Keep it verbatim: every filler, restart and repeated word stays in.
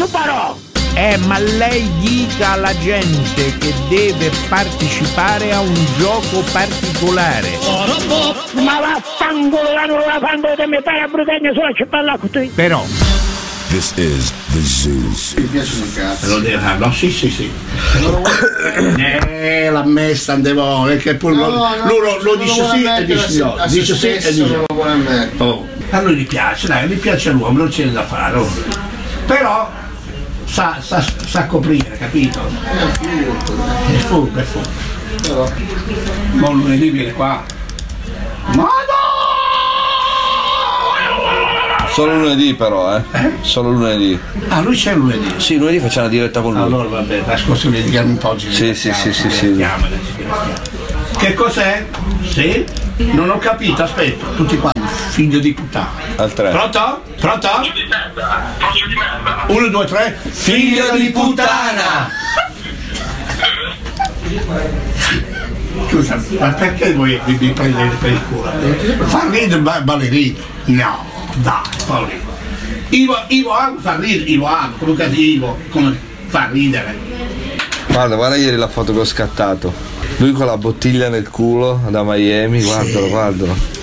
parò! Eh, ma lei dica alla gente che deve partecipare a un gioco particolare. Ma vaffanculo, non la fanno di me fare a Brutegna sulla cippella con te. Però This is the zoo. Mi piace un cazzo. Lo deve fare, no? Sì, sì, sì. Eh, l'ha messa andevo, perché poi No, lo, no, lui lo, lo dice non sì vuole e dice mettere no. a se Dice sì e stesso, dice non no. vuole mettere. Oh, a lui gli piace, dai, gli piace all'uomo, non c'è da fare. Oh. Però sa, sa, sa coprire, capito? È furbo, è furbo. Però Ma lunedì viene qua. Madonna! Solo lunedì però, eh? Eh? Solo lunedì. Ah, lui c'è lunedì. Sì, lunedì facciamo una diretta con lui. Allora vabbè, la scorsa mi dedichiamo un po' oggi. Sì, sì, sì, sì, sì. Che cos'è? Sì? Non ho capito, aspetta, tutti quanti, figlio di puttana. Al tre. Pronto? Pronto? Uno, due, tre. Figlio di puttana! Scusa, ma perché voi vi, vi prendete per il culo? Fa ridere ba- ballerino? No, dai, Paolino. Ivo, Ivo Amo fa ridere, Ivo Amo, comunque Ivo, come fa ridere. Guarda, guarda ieri la foto che ho scattato. Lui con la bottiglia nel culo da Miami, guardalo, guardalo.